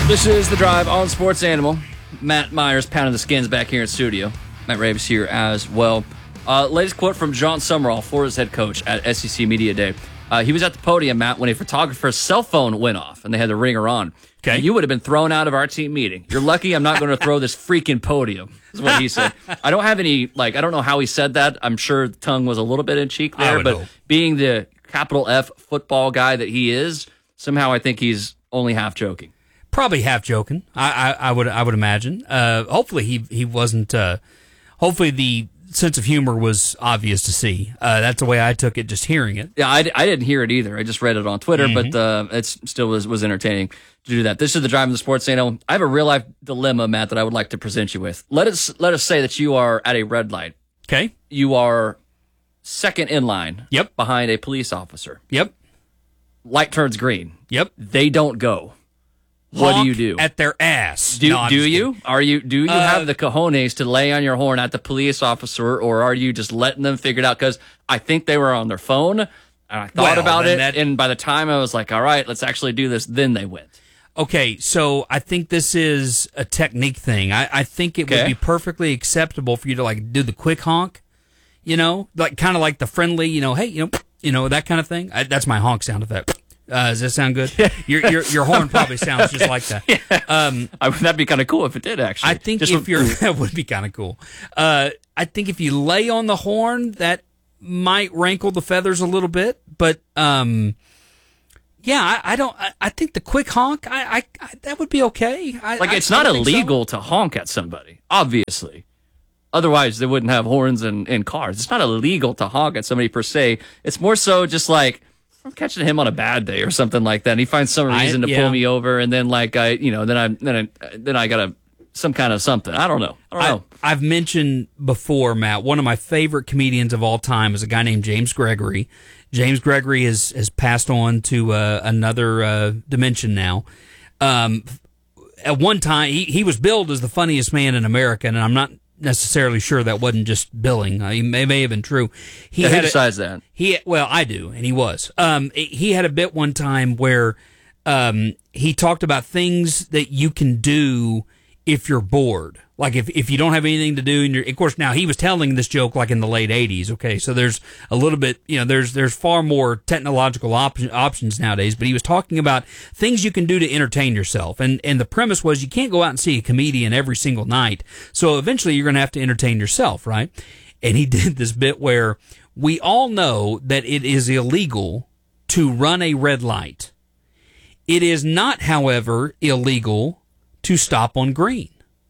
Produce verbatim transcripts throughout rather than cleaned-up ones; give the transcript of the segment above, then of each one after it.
This is The Drive on Sports Animal. Matt Myers pounding the skins back here in studio. Matt Raves here as well. Uh, latest quote from John Summerall, Florida's head coach at S E C Media Day. Uh, he was at the podium, Matt, when a photographer's cell phone went off and they had the ringer on. Okay. You would have been thrown out of our team meeting. You're lucky I'm not going to throw this freaking podium, is what he said. I don't have any, like, I don't know how he said that. I'm sure the tongue was a little bit in cheek I there, would but hope. being the capital F football guy that he is, somehow I think he's only half joking. Probably half joking. I, I, I would I would imagine. Uh, hopefully he he wasn't. Uh, hopefully the sense of humor was obvious to see. Uh, that's the way I took it, just hearing it. Yeah, I, I didn't hear it either. I just read it on Twitter, Mm-hmm. but uh, it still was, was entertaining to do that. This is the Drive in the Sports Channel. I have a real life dilemma, Matt, that I would like to present you with. Let us let us say that you are at a red light. Okay. You are second in line. Yep. Behind a police officer. Yep. Light turns green. Yep. They don't go. What Honk do you do? at their ass? Do No, I'm do just you? kidding. Are you do you Uh, have the cojones to lay on your horn at the police officer, or are you just letting them figure it out? Because I think they were on their phone, and I thought Well, about then it, that- and by the time I was like, all right, let's actually do this, then they went. Okay, so I think this is a technique thing. I, I think it Okay. would be perfectly acceptable for you to like do the quick honk, you know, like kind of like the friendly, you know, hey, you know, you know that kind of thing. I, that's my honk sound effect. Uh, does that sound good? your, your your horn probably sounds just like that. Um, I, that'd be kind of cool if it did, actually. I think Just if with- you're that would be kind of cool. Uh, I think if you lay on the horn, that might rankle the feathers a little bit. But um, yeah, I, I don't. I, I think the quick honk, I, I, I that would be okay. I, like, I- it's I not don't think so. illegal to honk at somebody, obviously. Otherwise, they wouldn't have horns in, in cars. It's not illegal to honk at somebody per se. It's more so just like, I'm catching him on a bad day or something like that. And he finds some I- reason to yeah. pull me over, and then like I, you know, then I, then I, then I got a some kind of something. I don't know. I don't know. I, I've mentioned before, Matt, one of my favorite comedians of all time is a guy named James Gregory. James Gregory has, has passed on to uh, another uh, dimension now. Um, at one time, he, he was billed as the funniest man in America, and I'm not necessarily sure that wasn't just billing. Uh, it may, may have been true. He Yeah, who had a- decides that? He well, I do, and he was. Um, he had a bit one time where um, he talked about things that you can do if you're bored. Like if, if you don't have anything to do, and you're, of course, now he was telling this joke like in the late eighties. Okay, so there's a little bit, you know, there's there's far more technological op- options nowadays. But he was talking about things you can do to entertain yourself, and and the premise was you can't go out and see a comedian every single night. So eventually you're going to have to entertain yourself, right? And he did this bit where we all know that it is illegal to run a red light. It is not, however, illegal to stop on green.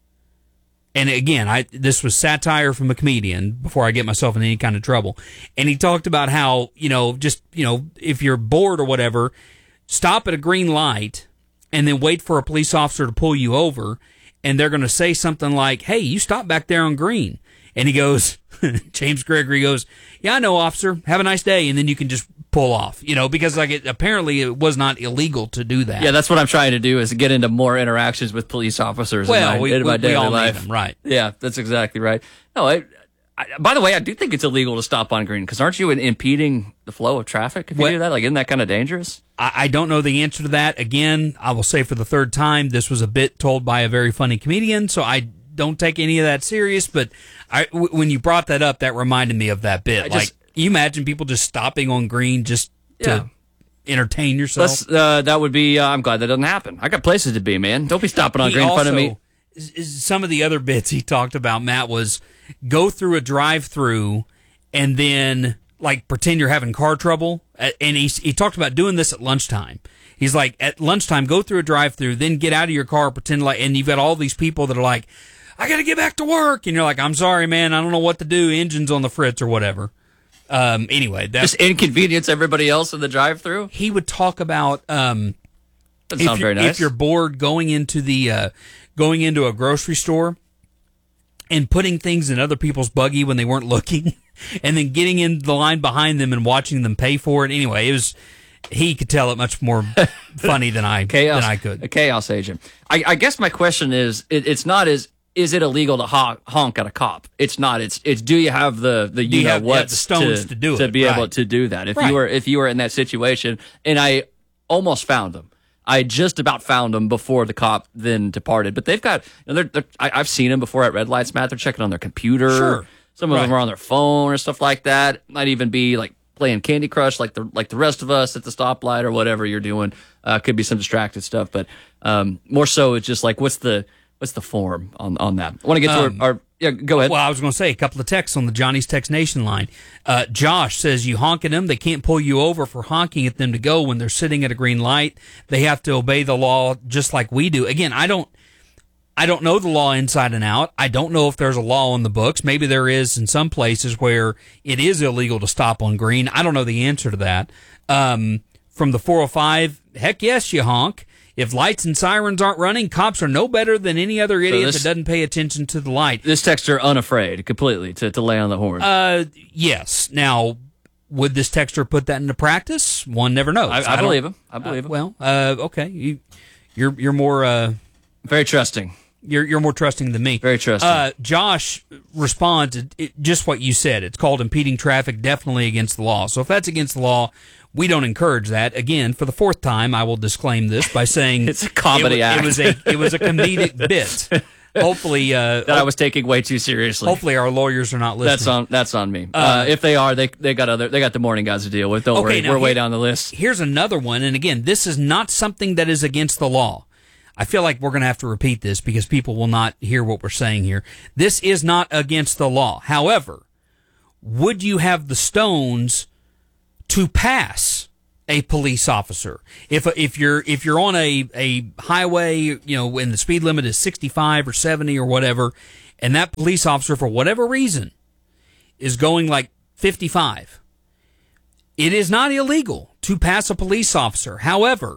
And again, I this was satire from a comedian before I get myself in any kind of trouble. And he talked about how, you know, just, you know, if you're bored or whatever, stop at a green light and then wait for a police officer to pull you over, and they're going to say something like, hey, you stopped back there on green. And he goes, James Gregory goes, yeah, I know, officer. Have a nice day. And then you can just pull off, you know, because like it, apparently it was not illegal to do that. Yeah, that's what I'm trying to do, is get into more interactions with police officers well, in my, we, in my we, daily we all life. need them, right? Yeah, that's exactly right. No, I, I, by the way, I do think it's illegal to stop on green, because aren't you impeding the flow of traffic if you What- do that? Like, isn't that kind of dangerous? I, I don't know the answer to that. Again, I will say for the third time, this was a bit told by a very funny comedian, so I don't take any of that serious. But I, w- when you brought that up, that reminded me of that bit. I Like, just- you imagine people just stopping on green just Yeah. to entertain yourself? Let's, uh, that would be, uh, I'm glad that doesn't happen. I got places to be, man. Don't be stopping on He green in front of also- me. is- is some of the other bits he talked about, Matt, was go through a drive-through and then like pretend you're having car trouble. Uh, And he he talked about doing this at lunchtime. He's like, at lunchtime, go through a drive-through, then get out of your car, pretend like, and you've got all these people that are like, I got to get back to work, and you're like, I'm sorry, man, I don't know what to do. Engine's on the fritz or whatever. Um, anyway, that's Just inconvenience everybody else in the drive-through? he would talk about. Um, Doesn't if sound you're, very nice. if you're bored going into the uh, going into a grocery store and putting things in other people's buggy when they weren't looking, and then getting in the line behind them and watching them pay for it. Anyway, it was he could tell it much more funny than I chaos, than I could. A chaos agent. I, I guess my question is, it, it's not as, is it illegal to honk, honk at a cop? It's not. It's it's do you have the the you you know have- you what have the stones to do to it, be able right. to do that? If Right. you were if you were in that situation, and I almost found them. I just about found them before the cop then departed. But they've got, you know, they're, they're, I, I've seen them before at red lights, Matt. They're checking on their computer. Sure. Some of Right. them are on their phone or stuff like that. Might even be like playing Candy Crush like the like the rest of us at the stoplight or whatever you're doing. Uh, could be some distracted stuff, but um, more so it's just like what's the what's the form on, on that? I want to get to Um, our, our yeah. Go ahead. Well, I was going to say a couple of texts on the Johnny's Text Nation line. Uh, Josh says, you honk at them, they can't pull you over for honking at them to go when they're sitting at a green light. They have to obey the law just like we do. Again, I don't I don't know the law inside and out. I don't know if there's a law on the books. Maybe there is in some places where it is illegal to stop on green. I don't know the answer to that. Um, from the four oh five, heck yes, you honk. If lights and sirens aren't running, cops are no better than any other idiot this- that doesn't pay attention to the light. This texter unafraid completely to, to lay on the horn. Uh, yes. Now, would this texter put that into practice? One never knows. I, I, don't- believe him. I believe uh, him. Well, uh, okay. You, you're you're more uh, Very trusting. you're you're more trusting than me. Very trusting. Uh, Josh responds it, it, just what you said. It's called impeding traffic, definitely against the law. So if that's against the law, we don't encourage that. Again, for the fourth time, I will disclaim this by saying It's a comedy it, act. It was a it was a comedic bit. Hopefully, uh, that I was taking way too seriously. hopefully our lawyers are not listening. That's on that's on me. Uh, if they are, they they got other they got the morning guys to deal with. Don't Okay, worry, now we're way here- down the list. Here's another one, and again, this is not something that is against the law. I feel like we're going to have to repeat this because people will not hear what we're saying here. This is not against the law. However, would you have the stones to pass a police officer? If if you're if you're on a, a highway, you know, when the speed limit is sixty-five or seventy or whatever, and that police officer, for whatever reason, is going like fifty-five, it is not illegal to pass a police officer. However,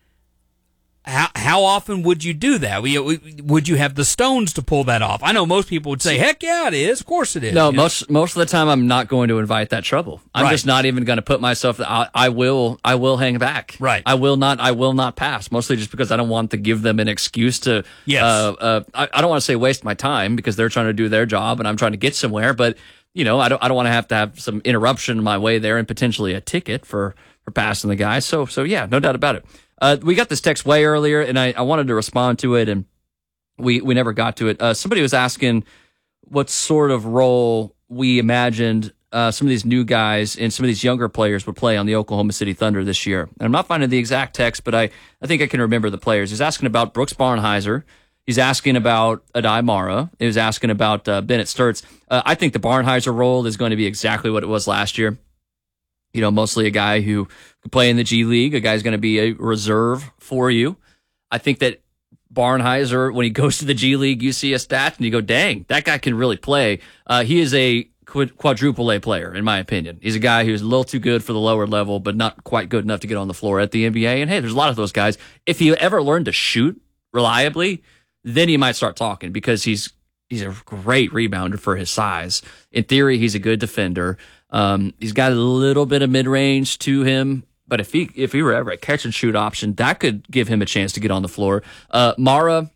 how how often would you do that? Would you have the stones to pull that off? I know most people would say, heck yeah, it is. Of course it is. No, You know? most most of the time I'm not going to invite that trouble. I'm Right. just not even going to put myself. I, I will. I will hang back. Right. I will not. I will not pass. Mostly just because I don't want to give them an excuse to. Yes. Uh, uh, I, I don't want to say waste my time because they're trying to do their job and I'm trying to get somewhere. But you know, I don't. I don't want to have to have some interruption in my way there and potentially a ticket for for passing the guy. So so yeah, no doubt about it. Uh, we got this text way earlier, and I, I wanted to respond to it, and we, we never got to it. Uh, somebody was asking what sort of role we imagined uh, some of these new guys and some of these younger players would play on the Oklahoma City Thunder this year. And I'm not finding the exact text, but I, I think I can remember the players. He's asking about Brooks Barnhizer. He's asking about Adai Mara. He was asking about uh, Bennett Sturts. Uh, I think the Barnhizer role is going to be exactly what it was last year. You know, mostly a guy who could play in the G League, a guy's going to be a reserve for you. I think that Barnhizer, when he goes to the G League, you see a stat and you go, dang, that guy can really play. Uh, he is a quadruple A player, in my opinion. He's a guy who's a little too good for the lower level, but not quite good enough to get on the floor at the N B A. And hey, there's a lot of those guys. If he ever learned to shoot reliably, then you might start talking because he's he's a great rebounder for his size. In theory, he's a good defender. Um, he's got a little bit of mid range to him, but if he if he were ever a catch and shoot option, that could give him a chance to get on the floor. Uh, Mara,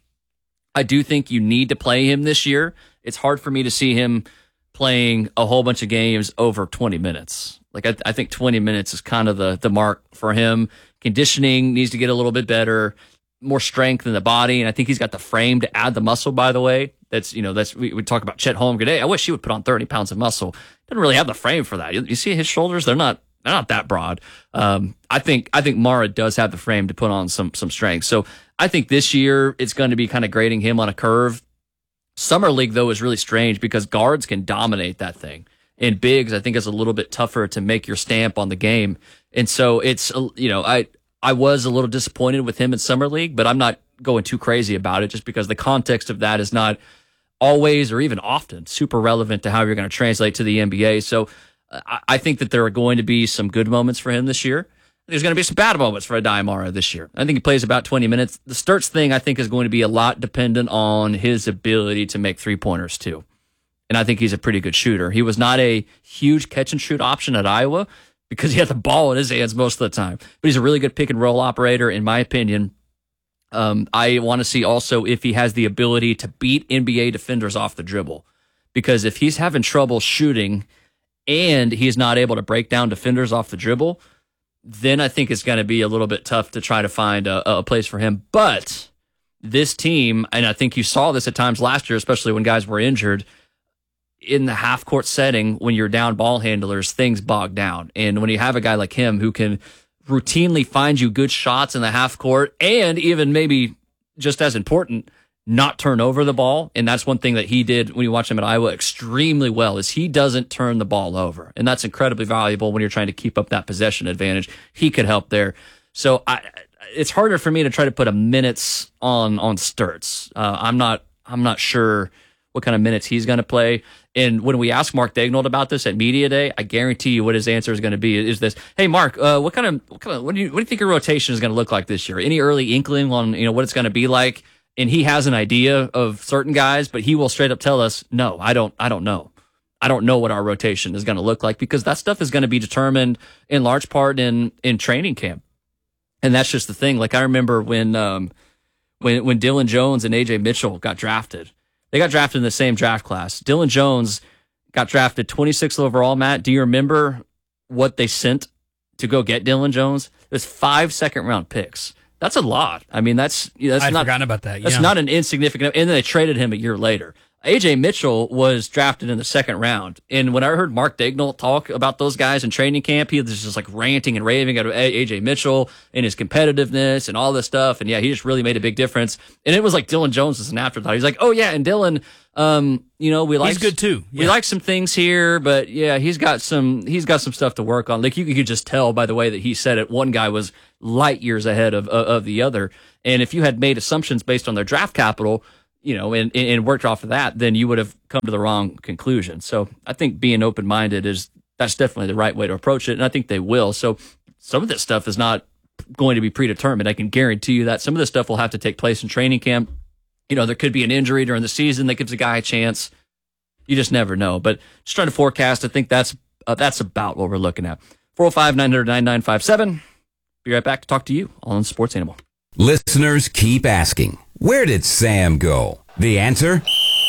I do think you need to play him this year. It's hard for me to see him playing a whole bunch of games over twenty minutes. Like I, I think twenty minutes is kind of the the mark for him. Conditioning needs to get a little bit better, more strength in the body, and I think he's got the frame to add the muscle. By the way, that's you know that's we, we talk about Chet Holmgren. Hey, I wish he would put on thirty pounds of muscle. Doesn't really have the frame for that. You, you see his shoulders; they're not they're not that broad. Um, I think I think Mara does have the frame to put on some some strength. So I think this year it's going to be kind of grading him on a curve. Summer League though is really strange because guards can dominate that thing. And bigs, I think, is a little bit tougher to make your stamp on the game. And so it's you know I I was a little disappointed with him in Summer League, but I'm not going too crazy about it just because the context of that is not always or even often super relevant to how you're going to translate to the N B A. So uh, I think that there are going to be some good moments for him this year. There's going to be some bad moments for Adai Mara this year. I think he plays about twenty minutes. The Sturts thing, I think, is going to be a lot dependent on his ability to make three-pointers, too. And I think he's a pretty good shooter. He was not a huge catch-and-shoot option at Iowa because he had the ball in his hands most of the time. But he's a really good pick-and-roll operator, in my opinion. Um, I want to see also if he has the ability to beat N B A defenders off the dribble. Because if he's having trouble shooting and he's not able to break down defenders off the dribble, then I think it's going to be a little bit tough to try to find a, a place for him. But this team, and I think you saw this at times last year, especially when guys were injured, in the half-court setting, when you're down ball handlers, things bog down. And when you have a guy like him who can routinely find you good shots in the half-court and even maybe just as important, not turn over the ball. And that's one thing that he did when you watch him at Iowa extremely well, is he doesn't turn the ball over. And that's incredibly valuable when you're trying to keep up that possession advantage. He could help there. So I, it's harder for me to try to put a minutes on, on Sturtz. Uh, I'm not, I'm not sure what kind of minutes he's going to play. And when we ask Mark Daigneault about this at Media Day, I guarantee you what his answer is going to be is this: Hey, Mark, uh, what kind of, what kind of, what do you, what do you think your rotation is going to look like this year? Any early inkling on, you know, what it's going to be like? And he has an idea of certain guys, but he will straight up tell us, no, I don't, I don't know. I don't know what our rotation is going to look like, because that stuff is going to be determined in large part in, in training camp. And that's just the thing. Like, I remember when, um, when, when Dylan Jones and A J Mitchell got drafted, they got drafted in the same draft class. Dylan Jones got drafted twenty-sixth overall, Matt. Do you remember what they sent to go get Dylan Jones? It was five second round picks. That's a lot. I mean, that's, you know, that's I'd not, forgotten about that. That's yeah. not an insignificant, and then they traded him a year later. A J Mitchell was drafted in the second round. And when I heard Mark Daigneault talk about those guys in training camp, he was just like ranting and raving about A J Mitchell and his competitiveness and all this stuff. And yeah, he just really made a big difference. And it was like Dylan Jones was an afterthought. He's like, oh yeah, and Dylan, um, you know, we like, he's good too. Yeah. We like some things here, but yeah, he's got some, he's got some stuff to work on. Like, you could just tell by the way that he said it. One guy was light years ahead of, of, of the other. And if you had made assumptions based on their draft capital, you know, and, and worked off of that, then you would have come to the wrong conclusion. So I think being open-minded is, that's definitely the right way to approach it. And I think they will. So some of this stuff is not going to be predetermined. I can guarantee you that some of this stuff will have to take place in training camp. You know, there could be an injury during the season that gives a guy a chance. You just never know. But just trying to forecast, I think that's, uh, that's about what we're looking at. four oh five, nine hundred, ninety-nine fifty-seven. Be right back to talk to you on Sports Animal. Listeners keep asking, where did Sam go? The answer?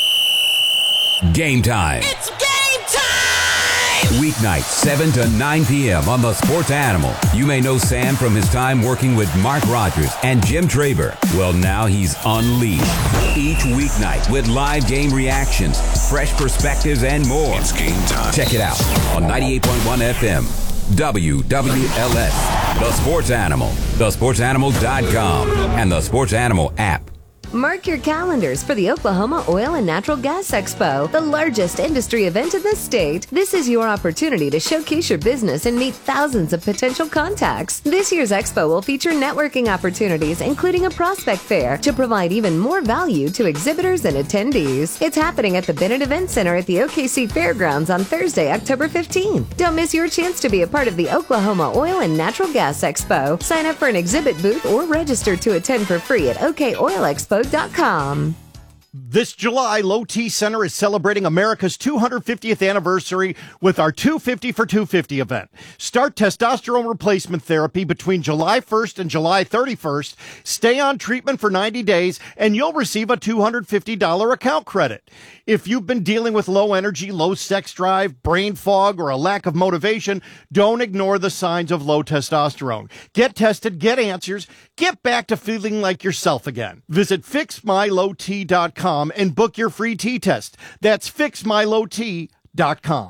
Game time. It's game time! Weeknights, seven to nine p.m. on the Sports Animal. You may know Sam from his time working with Mark Rogers and Jim Traber. Well, now he's unleashed. Each weeknight with live game reactions, fresh perspectives, and more. It's game time. Check it out on ninety-eight point one F M. W W L S, The Sports Animal, the sports animal dot com, and the Sports Animal app. Mark your calendars for the Oklahoma Oil and Natural Gas Expo, the largest industry event in the state. This is your opportunity to showcase your business and meet thousands of potential contacts. This year's expo will feature networking opportunities, including a prospect fair, to provide even more value to exhibitors and attendees. It's happening at the Bennett Event Center at the O K C Fairgrounds on Thursday, October fifteenth. Don't miss your chance to be a part of the Oklahoma Oil and Natural Gas Expo. Sign up for an exhibit booth or register to attend for free at O K Oil Expo dot com. This July, Low T Center is celebrating America's two hundred fiftieth anniversary with our two fifty for two fifty event. Start testosterone replacement therapy between July first and July thirty-first. Stay on treatment for ninety days, and you'll receive a two hundred fifty dollars account credit. If you've been dealing with low energy, low sex drive, brain fog, or a lack of motivation, don't ignore the signs of low testosterone. Get tested, get answers, get back to feeling like yourself again. Visit fix my low t dot com and book your free T test. That's fix my low t dot com.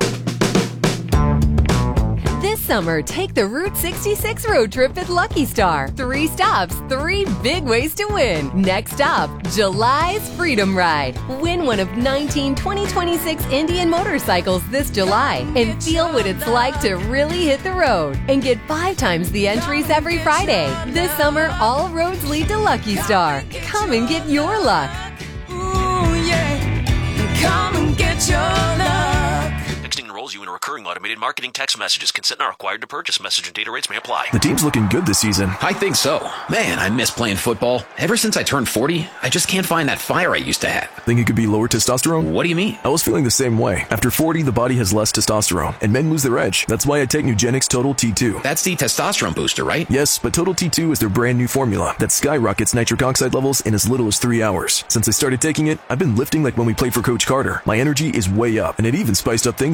This summer, take the Route sixty-six road trip at Lucky Star. Three stops, three big ways to win. Next up, July's Freedom Ride. Win one of nineteen twenty twenty-six Indian motorcycles this July and feel what it's like to really hit the road. And get five times the entries every Friday. This summer, all roads lead to Lucky Star. Come and get your luck. Ooh, yeah. Come and get your luck. Texting enrolls you in a recurring automated marketing text messages. Consent not required to purchase. Message and data rates may apply. The team's looking good this season. I think so. Man, I miss playing football. Ever since I turned forty, I just can't find that fire I used to have. Think it could be lower testosterone? What do you mean? I was feeling the same way. After forty, the body has less testosterone, and men lose their edge. That's why I take Nugenix Total T two. That's the testosterone booster, right? Yes, but Total T two is their brand new formula that skyrockets nitric oxide levels in as little as three hours. Since I started taking it, I've been lifting like when we played for Coach Carter. My energy is way up, and it even spiced up things between me and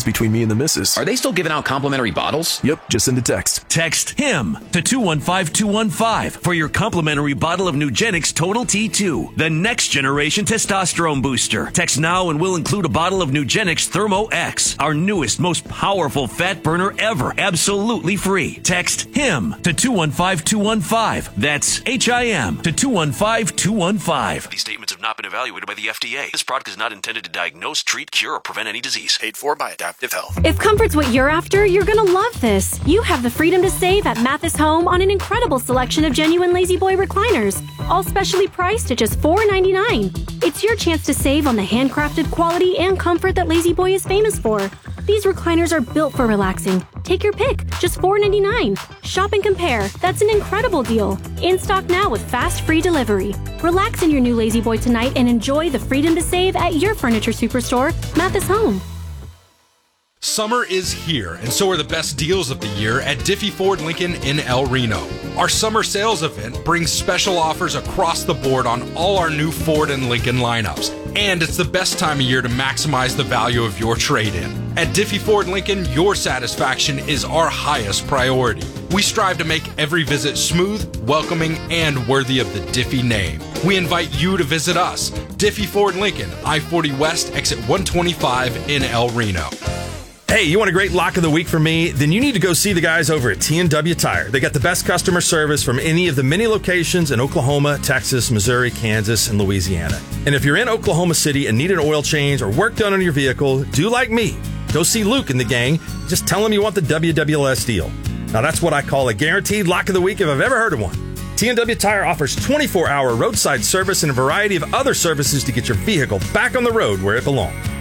and the missus. Are they still giving out complimentary bottles? Yep, just send a text. Text HIM to two one five two one five for your complimentary bottle of Nugenix Total T two, the next generation testosterone booster. Text now and we'll include a bottle of Nugenix Thermo X, our newest, most powerful fat burner ever, absolutely free. Text HIM to two one five two one five. That's H I M to two one five two one five. These statements have not been evaluated by the F D A. This product is not intended to diagnose, treat, cure, or prevent any disease. Paid for by Adaptive Health. If comfort's what you're after, you're gonna love this. You have the freedom to save at Mathis Home on an incredible selection of genuine Lazy Boy recliners, all specially priced at just four ninety-nine. It's your chance to save on the handcrafted quality and comfort that Lazy Boy is famous for. These recliners are built for relaxing. Take your pick, just four ninety-nine. Shop and compare. That's an incredible deal. In stock now with fast free delivery. Relax in your new Lazy Boy tonight and enjoy the freedom to save at your furniture superstore, Mathis Home. Summer is here, and so are the best deals of the year at Diffie Ford Lincoln in El Reno. Our summer sales event brings special offers across the board on all our new Ford and Lincoln lineups. And it's the best time of year to maximize the value of your trade-in. At Diffie Ford Lincoln, your satisfaction is our highest priority. We strive to make every visit smooth, welcoming, and worthy of the Diffie name. We invite you to visit us, Diffie Ford Lincoln, I forty West, exit one twenty-five in El Reno. Hey, you want a great lock of the week from me? Then you need to go see the guys over at T and W Tire. They got the best customer service from any of the many locations in Oklahoma, Texas, Missouri, Kansas, and Louisiana. And if you're in Oklahoma City and need an oil change or work done on your vehicle, do like me. Go see Luke and the gang. Just tell him you want the W W L S deal. Now that's what I call a guaranteed lock of the week if I've ever heard of one. T and W Tire offers twenty-four hour roadside service and a variety of other services to get your vehicle back on the road where it belongs.